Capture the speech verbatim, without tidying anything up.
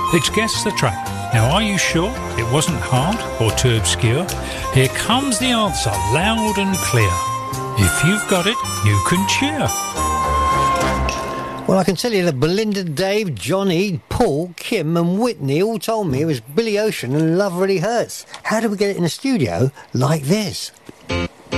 It's Guess the Track. Now, are you sure it wasn't hard or too obscure? Here comes the answer, loud and clear. If you've got it, you can cheer. Well, I can tell you that Belinda, Dave, Johnny, Paul, Kim and Whitney all told me it was Billy Ocean and Love Really Hurts. How did we get it in a studio like this?